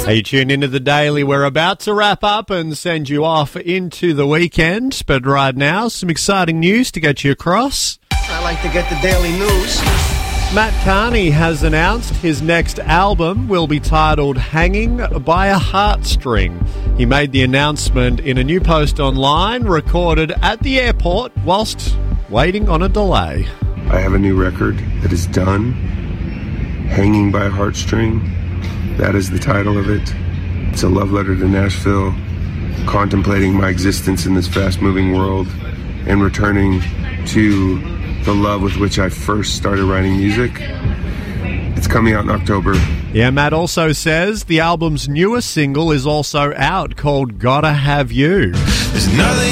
Hey, you tuned into the Daily. We're about to wrap up and send you off into the weekend. But right now, some exciting news to get you across. I like to get the daily news. Matt Carney has announced his next album will be titled Hanging by a Heartstring. He made the announcement in a new post online recorded at the airport whilst waiting on a delay. I have a new record that is done, Hanging by a Heartstring. That is the title of it. It's a love letter to Nashville, contemplating my existence in this fast-moving world and returning to the love with which I first started writing music. It's coming out in October. Yeah, Matt also says the album's newest single is also out, called Gotta Have You. There's nothing